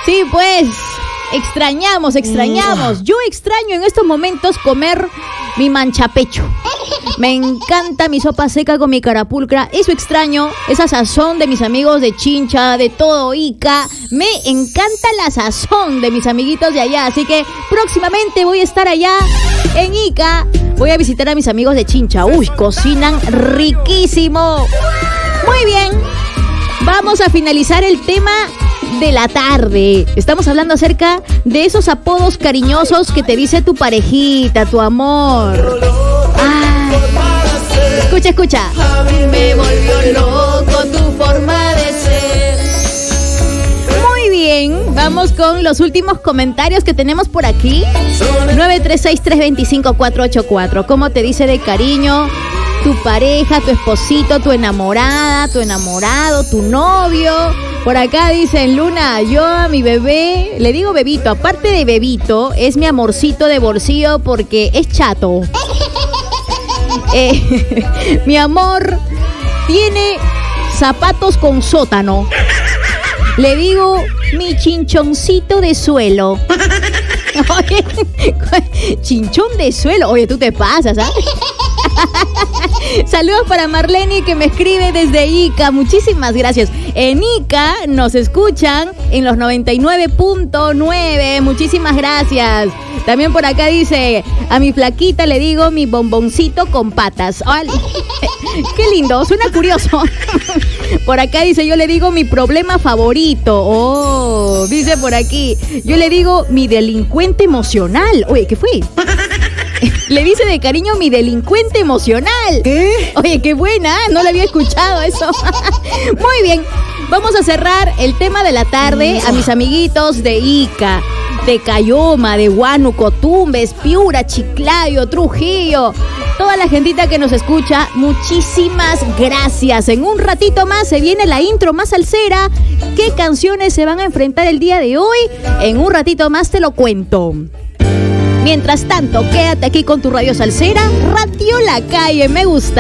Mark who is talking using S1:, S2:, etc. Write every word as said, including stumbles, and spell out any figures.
S1: Sí, pues, extrañamos, extrañamos. Yo extraño en estos momentos comer mi manchapecho. Me encanta mi sopa seca con mi carapulcra. Eso extraño, esa sazón de mis amigos de Chincha, de todo Ica. Me encanta la sazón de mis amiguitos de allá. Así que próximamente voy a estar allá en Ica. Voy a visitar a mis amigos de Chincha. Uy, cocinan riquísimo. Muy bien, vamos a finalizar el tema de la tarde. Estamos hablando acerca de esos apodos cariñosos que te dice tu parejita, tu amor. Ah, escucha, escucha.
S2: A mí me volvió loco tu forma de ser.
S1: Muy bien, vamos con los últimos comentarios que tenemos por aquí. nueve tres seis, tres dos cinco, cuatro ocho cuatro. ¿Cómo te dice de cariño tu pareja, tu esposito, tu enamorada, tu enamorado, tu novio? Por acá dicen, Luna, yo a mi bebé le digo bebito. Aparte de bebito, es mi amorcito de bolsillo porque es chato. Eh, mi amor tiene zapatos con sótano. Le digo mi chinchoncito de suelo. Oye, chinchón de suelo. Oye, tú te pasas, ¿ah? Saludos para Marlene que me escribe desde Ica. Muchísimas gracias. En Ica nos escuchan en los noventa y nueve punto nueve. Muchísimas gracias. También por acá dice, a mi flaquita le digo mi bomboncito con patas. Ay, qué lindo, suena curioso. Por acá dice, yo le digo mi problema favorito. Oh, dice por aquí, yo le digo mi delincuente emocional. Oye, ¿qué fue? Le dice de cariño mi delincuente emocional.
S2: ¿Qué?
S1: Oye, qué buena, no lo había escuchado eso. Muy bien, vamos a cerrar el tema de la tarde a mis amiguitos de Ica, de Cayoma, de Huánuco, Tumbes, Piura, Chiclayo, Trujillo. Toda la gentita que nos escucha, muchísimas gracias. En un ratito más se viene la intro más salsera. ¿Qué canciones se van a enfrentar el día de hoy? En un ratito más te lo cuento. Mientras tanto, quédate aquí con tu radio salsera, Radio La Calle, me gusta.